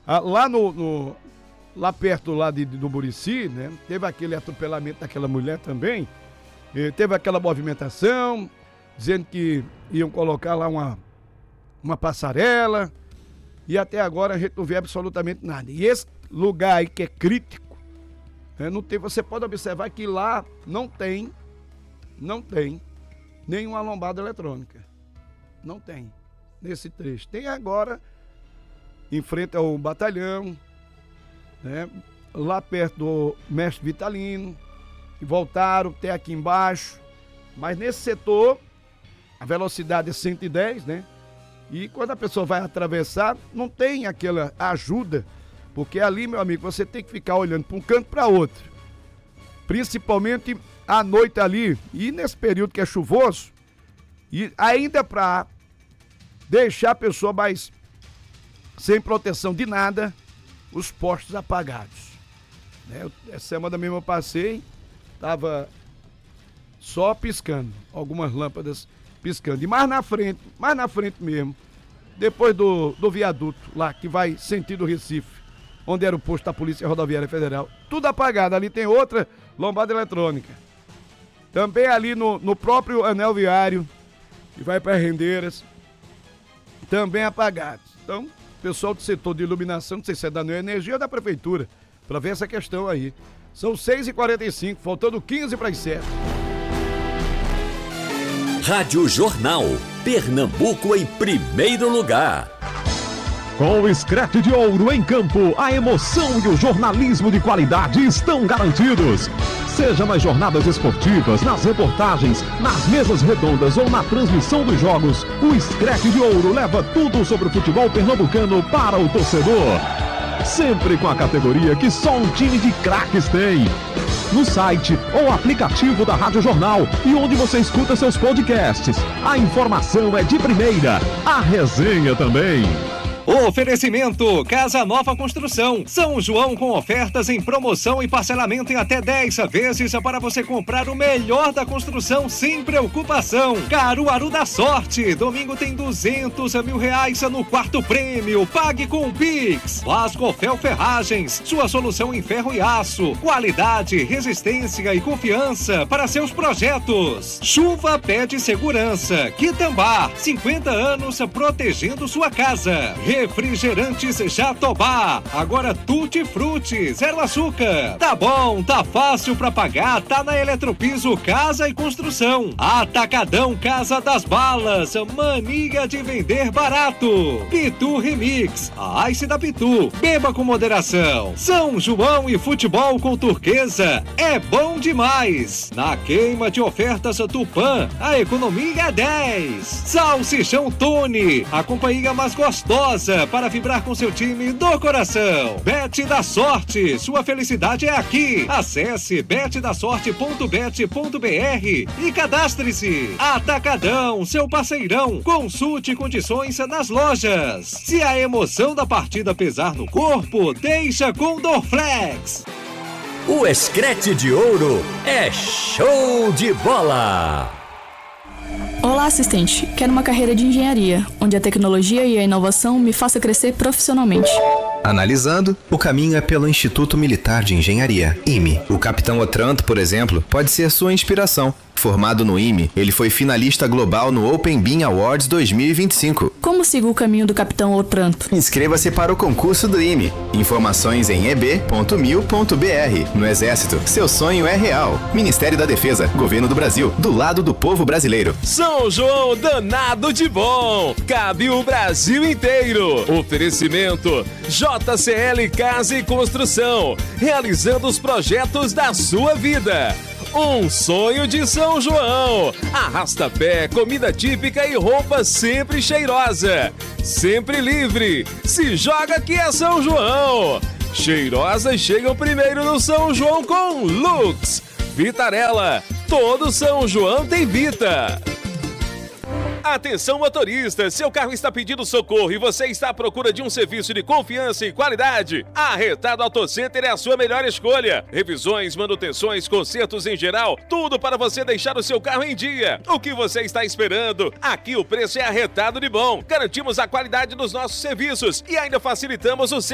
Lá perto do Murici, né? Teve aquele atropelamento daquela mulher também. Teve aquela movimentação, dizendo que iam colocar lá uma passarela. E até agora a gente não vê absolutamente nada. E esse lugar aí que é crítico, não tem, você pode observar que lá não tem nenhuma lombada eletrônica. Não tem. Nesse trecho. Tem agora, em frente ao batalhão, né? Lá perto do Mestre Vitalino, que voltaram, tem aqui embaixo. Mas nesse setor, a velocidade é 110, né? E quando a pessoa vai atravessar, não tem aquela ajuda, porque ali, meu amigo, você tem que ficar olhando para um canto para outro. Principalmente à noite ali, e nesse período que é chuvoso, e ainda para deixar a pessoa mais sem proteção de nada, os postes apagados. Né? Essa semana mesmo eu passei, tava só piscando, algumas lâmpadas piscando. E mais na frente mesmo, depois do viaduto lá, que vai sentido Recife, onde era o posto da Polícia Rodoviária Federal, tudo apagado. Ali tem outra lombada eletrônica. Também ali no próprio anel viário, que vai para Rendeiras, também apagados. Então, pessoal do setor de iluminação, não sei se é da Neo Energia ou da Prefeitura, para ver essa questão aí. São 6h45, faltando 15 para as 7. Rádio Jornal, Pernambuco em primeiro lugar. Com o Screte de Ouro em campo, a emoção e o jornalismo de qualidade estão garantidos. Seja nas jornadas esportivas, nas reportagens, nas mesas redondas ou na transmissão dos jogos, o Screte de Ouro leva tudo sobre o futebol pernambucano para o torcedor. Sempre com a categoria que só um time de craques tem. No site ou aplicativo da Rádio Jornal e onde você escuta seus podcasts. A informação é de primeira, a resenha também. Oferecimento Casa Nova Construção. São João com ofertas em promoção e parcelamento em até 10 vezes para você comprar o melhor da construção sem preocupação. Caruaru da Sorte. Domingo tem 200 mil reais no quarto prêmio. Pague com Pix. Vascofel Ferragens. Sua solução em ferro e aço. Qualidade, resistência e confiança para seus projetos. Chuva Pede Segurança. Quitambá. 50 anos protegendo sua casa. Refrigerantes Jatobá, agora Tutti Frutti, zero açúcar. Tá bom, tá fácil pra pagar, tá na Eletropiso Casa e Construção. Atacadão Casa das Balas, mania de vender barato. Pitu Remix, a Ice da Pitu, beba com moderação. São João e futebol com Turquesa, é bom demais. Na queima de ofertas Tupã, a economia é 10. Salsichão Tony, a companhia mais gostosa para vibrar com seu time do coração. Bet da Sorte, sua felicidade é aqui. Acesse betdasorte.bet.br e cadastre-se. Atacadão, seu parceirão. Consulte condições nas lojas. Se a emoção da partida pesar no corpo, deixa com Dorflex. O Screte de Ouro é show de bola. Olá, assistente. Quero uma carreira de engenharia, onde a tecnologia e a inovação me façam crescer profissionalmente. Analisando, o caminho é pelo Instituto Militar de Engenharia, IME. O capitão Otranto, por exemplo, pode ser sua inspiração. Formado no IME, ele foi finalista global no Open Bean Awards 2025. Como sigo o caminho do capitão Otranto? Inscreva-se para o concurso do IME. Informações em eb.mil.br. No Exército, seu sonho é real. Ministério da Defesa, Governo do Brasil, do lado do povo brasileiro. São João danado de bom. Cabe o Brasil inteiro. Oferecimento JCL Casa e Construção. Realizando os projetos da sua vida. Um sonho de São João. Arrasta-pé, comida típica e roupa sempre cheirosa. Sempre livre. Se joga que é São João. Cheirosas chegam primeiro no São João com Lux. Vitarella. Todo São João tem Vita. Atenção motorista, seu carro está pedindo socorro e você está à procura de um serviço de confiança e qualidade? A Retado Auto Center é a sua melhor escolha. Revisões, manutenções, consertos em geral, tudo para você deixar o seu carro em dia. O que você está esperando? Aqui o preço é arretado de bom. Garantimos a qualidade dos nossos serviços e ainda facilitamos o